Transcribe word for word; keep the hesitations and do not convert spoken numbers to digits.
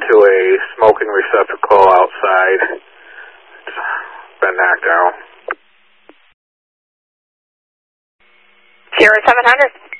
into a smoking receptacle outside. It's been knocked out. Sierra seven hundred.